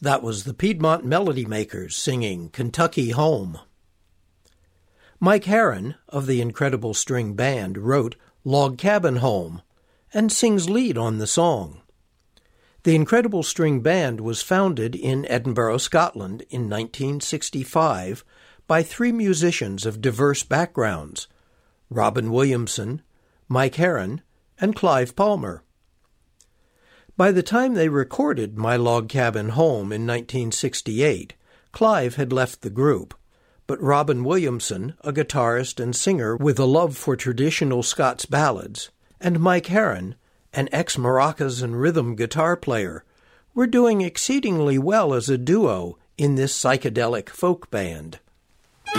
That was the Piedmont Melody Makers singing Kentucky Home. Mike Herron of the Incredible String Band wrote Log Cabin Home and sings lead on the song. The Incredible String Band was founded in Edinburgh, Scotland in 1965 by three musicians of diverse backgrounds, Robin Williamson, Mike Herron, and Clive Palmer. By the time they recorded My Log Cabin Home in 1968, Clive had left the group, but Robin Williamson, a guitarist and singer with a love for traditional Scots ballads, and Mike Herron, an ex-maracas and rhythm guitar player, were doing exceedingly well as a duo in this psychedelic folk band.